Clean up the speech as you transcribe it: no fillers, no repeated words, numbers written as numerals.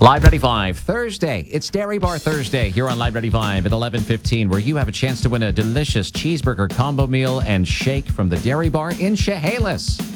Live 95 Thursday. It's Dairy Bar Thursday here on Live 95 at 11:15, where you have a chance to win a delicious cheeseburger combo meal and shake from the Dairy Bar in Chehalis.